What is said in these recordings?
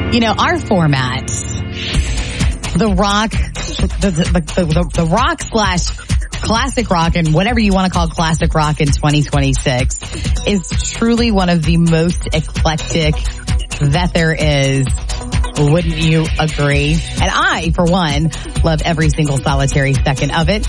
You know, our format, the rock slash classic rock, and whatever you want to call classic rock in 2026, is truly one of the most eclectic that there is. Wouldn't you agree? And I, for one, love every single solitary second of it.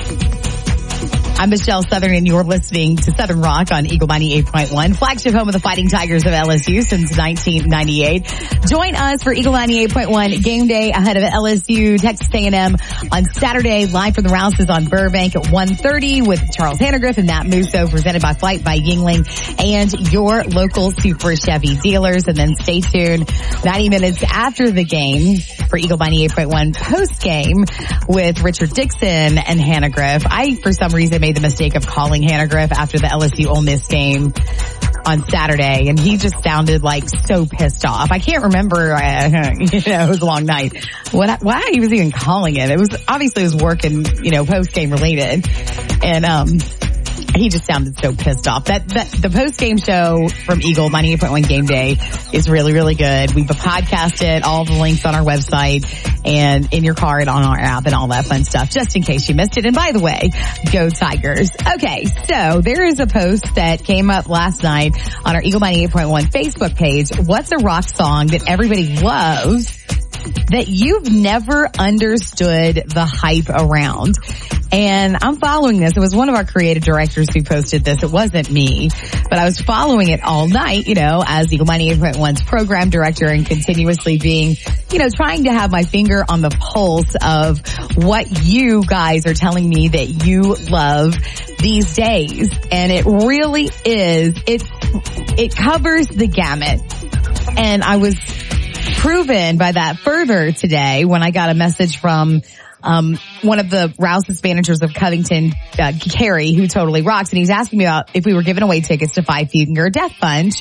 I'm Michelle Southern, and you're listening to Southern Rock on Eagle 98.1, flagship home of the Fighting Tigers of LSU since 1998. Join us for Eagle 98.1 game day ahead of LSU Texas A&M on Saturday, live from the Rouses on Burbank at 1:30 with Charles Hannegriff and Matt Musso, presented by Flight by Yingling and your local Super Chevy dealers. And then stay tuned 90 minutes after the game for Eagle 98.1 post game with Richard Dixon and Hannegriff. I, for some reason, made the mistake of calling Hannegriff after the LSU Ole Miss game on Saturday, and he just sounded like so pissed off. I can't remember, it was a long night. Why he was even calling it. It was obviously work and, post-game related. And, he just sounded so pissed off. That the post-game show from Eagle 98.1 Game Day is really, really good. We've podcasted all the links on our website and in your car and on our app and all that fun stuff, just in case you missed it. And by the way, go Tigers. Okay, so there is a post that came up last night on our Eagle 98.1 Facebook page. What's a rock song that everybody loves that you've never understood the hype around? And I'm following this. It was one of our creative directors who posted this. It wasn't me, but I was following it all night, as Eagle 98.1's program director, and continuously being, trying to have my finger on the pulse of what you guys are telling me that you love these days. And it really is, it covers the gamut. And I was proven by that further today when I got a message from one of the Rouse's managers of Covington, Carrie, who totally rocks, and he's asking me about if we were giving away tickets to Five Finger Death Punch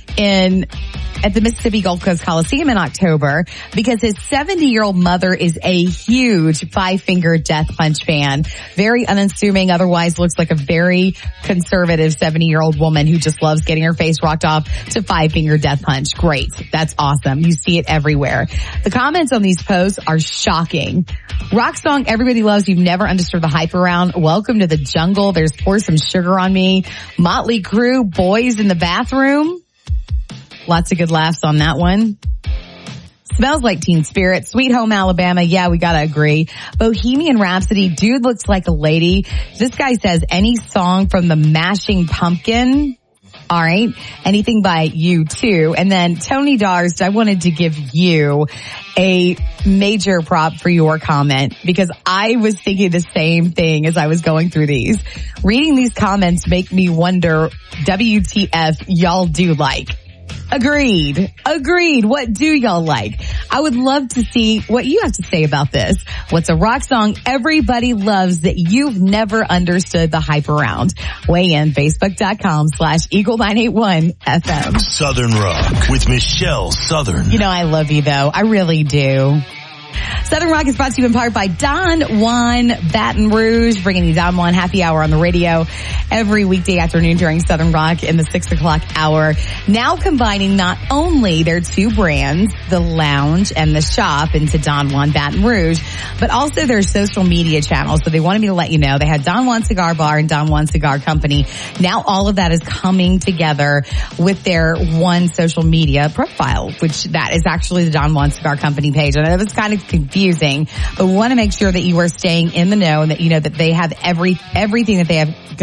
at the Mississippi Gulf Coast Coliseum in October, because his 70-year-old mother is a huge Five Finger Death Punch fan. Very unassuming, otherwise looks like a very conservative 70-year-old woman who just loves getting her face rocked off to Five Finger Death Punch. Great. That's awesome. You see it everywhere. The comments on these posts are shocking. Rock song everybody loves you've never understood the hype around. Welcome to the jungle. There's Pour Some Sugar on Me. Motley Crue, Boys in the Bathroom. Lots of good laughs on that one. Smells Like Teen Spirit. Sweet Home Alabama. Yeah, we gotta agree. Bohemian Rhapsody. Dude Looks Like a Lady. This guy says any song from the Mashing Pumpkin. All right. Anything by U2. And then Tony Darst, I wanted to give you a major prop for your comment, because I was thinking the same thing as I was going through these. Reading these comments make me wonder, WTF y'all do like? Agreed. What do y'all like? I would love to see what you have to say about this. What's a rock song everybody loves that you've never understood the hype around? Weigh in, Facebook.com/Eagle981FM. Southern Rock with Michelle Southern. I love you though. I really do. Southern Rock is brought to you in part by Don Juan Baton Rouge, bringing you Don Juan Happy Hour on the radio every weekday afternoon during Southern Rock in the 6 o'clock hour. Now combining not only their two brands, the lounge and the shop, into Don Juan Baton Rouge, but also their social media channels. So they wanted me to let you know they had Don Juan Cigar Bar and Don Juan Cigar Company. Now all of that is coming together with their one social media profile, which that is actually the Don Juan Cigar Company page. I know it's kind of confusing, but we want to make sure that you are staying in the know and that you know that they have everything that they have